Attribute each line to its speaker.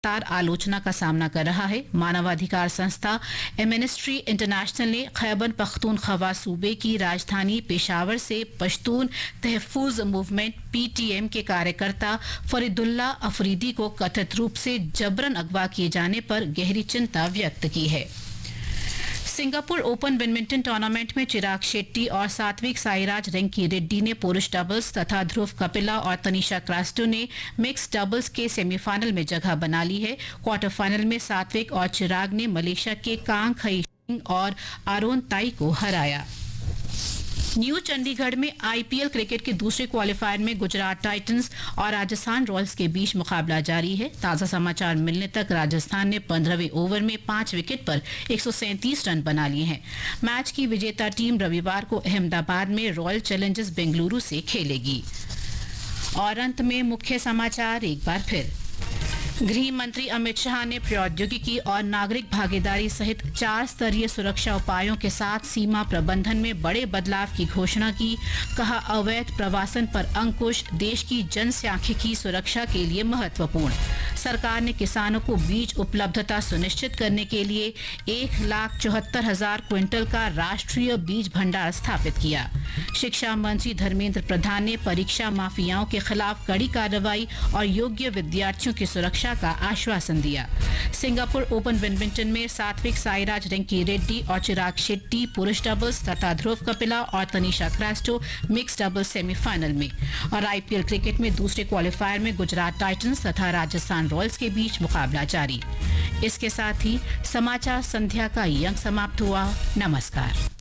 Speaker 1: लगातार आलोचना का सामना कर रहा है। मानवाधिकार संस्था एमनेस्टी इंटरनेशनल ने खैबर पख्तूनख्वा सूबे की राजधानी पेशावर से पश्तून तहफूज मूवमेंट पीटीएम के कार्यकर्ता फरीदुल्ला अफरीदी को कथित रूप से जबरन अगवा किए जाने पर गहरी चिंता व्यक्त की है। सिंगापुर ओपन बैडमिंटन टूर्नामेंट में चिराग शेट्टी और सात्विक साईराज रंकी रेड्डी ने पुरुष डबल्स तथा ध्रुव कपिला और तनिषा क्रास्टो ने मिक्स डबल्स के सेमीफाइनल में जगह बना ली है। क्वार्टर फाइनल में सात्विक और चिराग ने मलेशिया के कांग खई सिंह और आरोन ताई को हराया। न्यू चंडीगढ़ में आईपीएल क्रिकेट के दूसरे क्वालिफायर में गुजरात टाइटंस और राजस्थान रॉयल्स के बीच मुकाबला जारी है। ताजा समाचार मिलने तक राजस्थान ने 15वें ओवर में 5 विकेट पर 137 रन बना लिए हैं। मैच की विजेता टीम रविवार को अहमदाबाद में रॉयल चैलेंजर्स बेंगलुरु से खेलेगी। और अंत में मुख्य समाचार एक बार फिर। गृह मंत्री अमित शाह ने प्रौद्योगिकी और नागरिक भागीदारी सहित 4 स्तरीय सुरक्षा उपायों के साथ सीमा प्रबंधन में बड़े बदलाव की घोषणा की। कहा, अवैध प्रवासन पर अंकुश देश की जनसांख्यिकी सुरक्षा के लिए महत्वपूर्ण। सरकार ने किसानों को बीज उपलब्धता सुनिश्चित करने के लिए 1,74,000 क्विंटल का राष्ट्रीय बीज भंडार स्थापित किया। शिक्षा मंत्री धर्मेंद्र प्रधान ने परीक्षा माफियाओं के खिलाफ कड़ी कार्रवाई और योग्य विद्यार्थियों की सुरक्षा का आश्वासन दिया। सिंगापुर ओपन बैडमिंटन में सात्विक साईराज रंकी रेड्डी और चिराग शेट्टी पुरुष डबल्स तथा ध्रुव कपिला और Tanisha Crasto mix doubles semifinal में। और आईपीएल क्रिकेट में दूसरे क्वालिफायर में गुजरात टाइटंस तथा राजस्थान रॉयल्स के बीच मुकाबला जारी। इसके साथ ही समाचार संध्या का ये अंक समाप्त हुआ। नमस्कार।